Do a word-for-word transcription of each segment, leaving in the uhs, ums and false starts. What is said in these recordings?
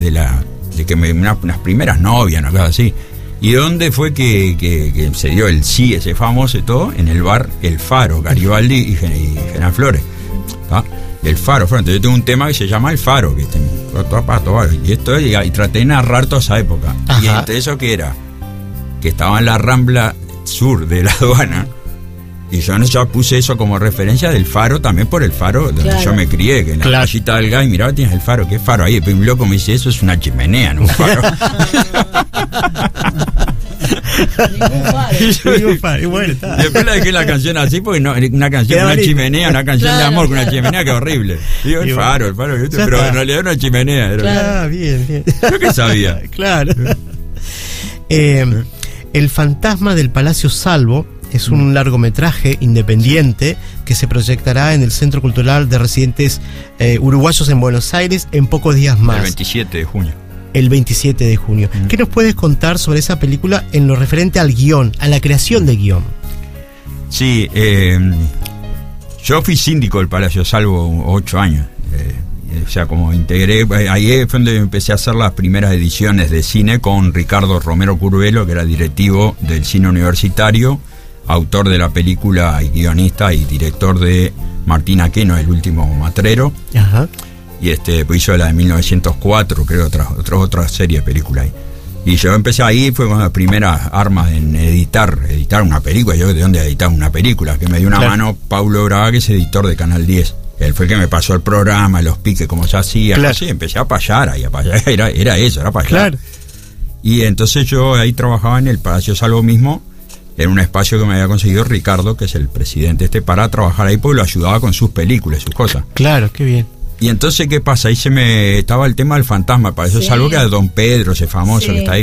de la de que me una, unas primeras novias, una cosa así. ¿Y dónde fue que, que, que se dio el sí, ese famoso y todo? En el bar El Faro, Garibaldi y, y General Flores. ¿Tá? El Faro, entonces yo tengo un tema que se llama El Faro, que y esto y, y traté de narrar toda esa época. Ajá. Y entre eso que era que estaba en la Rambla Sur de la aduana, y yo ya puse eso como referencia del Faro, también por el Faro donde claro. yo me crié, que en la claro. callita del gas, miraba, tienes el Faro, ¿qué Faro? Ahí un loco me dice, eso es una chimenea, no un faro. Ningún faro. Y bueno, está. Después la dejé la canción así, porque no, una canción, una chimenea, una canción claro, de amor con una chimenea, que horrible. Digo, el Faro, el Faro, ¿viste? Pero en realidad era una chimenea. Era claro, bien, bien. Yo que sabía. Claro. eh, el fantasma del Palacio Salvo es un largometraje independiente que se proyectará en el Centro Cultural de Residentes eh, Uruguayos en Buenos Aires en pocos días más. El veintisiete de junio. El veintisiete de junio. Mm. ¿Qué nos puedes contar sobre esa película en lo referente al guión, a la creación del guión? Sí, eh, yo fui síndico del Palacio Salvo ocho años. Eh, o sea, como integré, ahí fue donde empecé a hacer las primeras ediciones de cine con Ricardo Romero Curvelo, que era directivo del cine universitario, autor de la película y guionista y director de Martín Aquino, El último matrero. Ajá. Y este pues hizo la de mil novecientos cuatro, creo, otra, otra, otra serie de películas ahí. Y yo empecé ahí, fue con las primeras armas en editar, editar una película. Yo de dónde editar una película, que me dio una claro. mano Paulo Braga, que es editor de Canal diez. Él fue el que me pasó el programa, los piques, como se hacía. Claro. Así, empecé a payar ahí, a payar, era, era eso, era payar. Claro. Y entonces yo ahí trabajaba en el Palacio Salvo mismo, en un espacio que me había conseguido Ricardo, que es el presidente este, para trabajar ahí, porque lo ayudaba con sus películas, sus cosas. Claro, qué bien. Y entonces, ¿qué pasa? Ahí se me estaba el tema del fantasma, para eso sí. Salvo que era Don Pedro, ese famoso sí. que está ahí.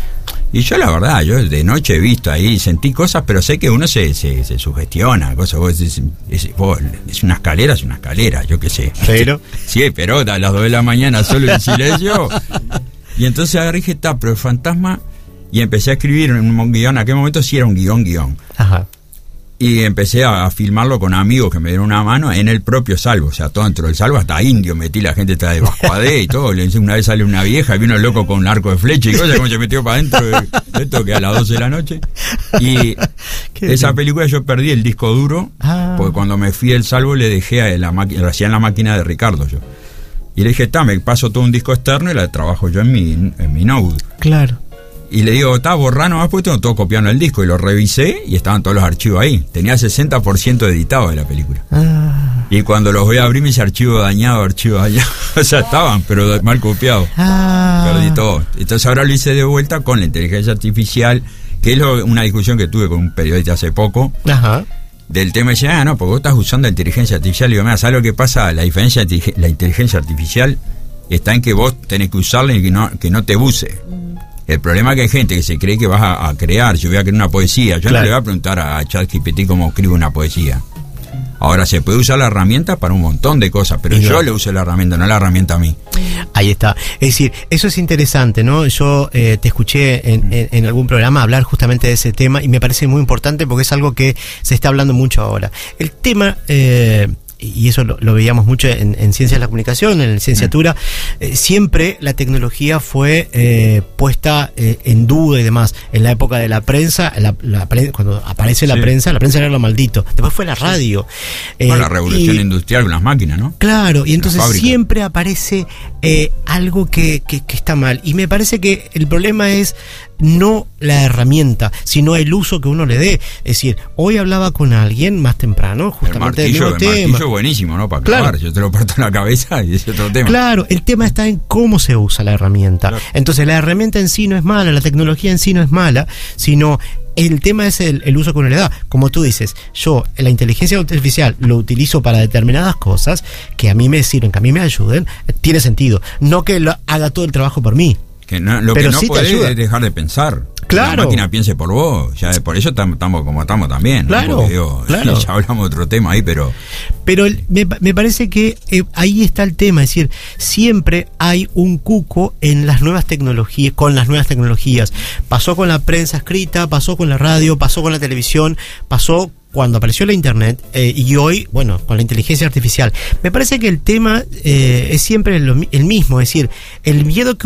Y yo, la verdad, yo de noche he visto ahí, sentí cosas, pero sé que uno se, se, se sugestiona, cosas, vos, es, es, vos, es una escalera, es una escalera, yo qué sé. Pero. Sí, pero a las dos de la mañana solo en silencio. Y entonces agarré y dije, está, pero el fantasma, y empecé a escribir un guión, en aquel momento sí era un guión, guión. Ajá. Y empecé a, a filmarlo con amigos que me dieron una mano en el propio Salvo, o sea, todo dentro del Salvo, hasta indio metí, la gente está de Bascuadé y todo. Una vez sale una vieja y vino el loco con un arco de flecha y cosas, como se metió para adentro de, de esto, que a las doce de la noche. Y esa película yo perdí el disco duro, ah. porque cuando me fui del Salvo le dejé a la máquina, lo hacía en la máquina de Ricardo yo. Y le dije, está, me paso todo un disco externo y la trabajo yo en mi, en mi Node. Claro. Y le digo, está, borrá nomás, porque tengo todo copiando el disco. Y lo revisé y estaban todos los archivos ahí. Tenía sesenta por ciento editado de la película. Ah. Y cuando los voy a abrir, mis archivos dañados, archivos dañados. O sea, estaban, pero mal copiados. Ah. Perdí todo. Entonces ahora lo hice de vuelta con la inteligencia artificial, que es lo, una discusión que tuve con un periodista hace poco. Ajá. Del tema, dice, ah, no, porque vos estás usando inteligencia artificial. Y digo, mira, ¿sabes lo que pasa? La diferencia de la inteligencia artificial está en que vos tenés que usarla y que no, que no te use. El problema es que hay gente que se cree que vas a, a crear, yo voy a crear una poesía. Yo claro. no le voy a preguntar a, a ChatGPT cómo escribe una poesía. Ahora, se puede usar la herramienta para un montón de cosas, pero y yo no. le uso la herramienta, no la herramienta a mí. Ahí está. Es decir, eso es interesante, ¿no? Yo eh, te escuché en, en, en algún programa hablar justamente de ese tema y me parece muy importante porque es algo que se está hablando mucho ahora. El tema... Eh, y eso lo, lo veíamos mucho en, en Ciencias de la Comunicación, en licenciatura, eh, siempre la tecnología fue eh, puesta eh, en duda y demás. En la época de la prensa, la, la pre, cuando aparece la sí. prensa, la prensa era lo maldito. Después fue la radio. Eh, bueno, la revolución y, industrial con las máquinas, ¿no? Claro, y entonces siempre aparece eh, algo que, que, que está mal. Y me parece que el problema es no la herramienta, sino el uso que uno le dé. Es decir, hoy hablaba con alguien más temprano, justamente el martillo, del mismo el tema. Martillo buenísimo, ¿no? Para clavar, claro. yo te lo parto en la cabeza y es otro tema. Claro, el tema está en cómo se usa la herramienta. Claro. Entonces la herramienta en sí no es mala, la tecnología en sí no es mala, sino el tema es el, el uso que uno le da. Como tú dices, yo la inteligencia artificial lo utilizo para determinadas cosas que a mí me sirven, que a mí me ayuden, tiene sentido. No que lo haga todo el trabajo por mí. Que no, lo pero que no sí podés es dejar de pensar. Claro. Que la máquina piense por vos. Ya por eso estamos como estamos también. Claro, ¿no? Porque, digo, claro. Ya hablamos de otro tema ahí, pero... Pero me, me parece que eh, ahí está el tema. Es decir, siempre hay un cuco en las nuevas tecnologías, con las nuevas tecnologías. Pasó con la prensa escrita, pasó con la radio, pasó con la televisión, pasó cuando apareció la internet eh, y hoy, bueno, con la inteligencia artificial. Me parece que el tema eh, es siempre lo, el mismo. Es decir, el miedo que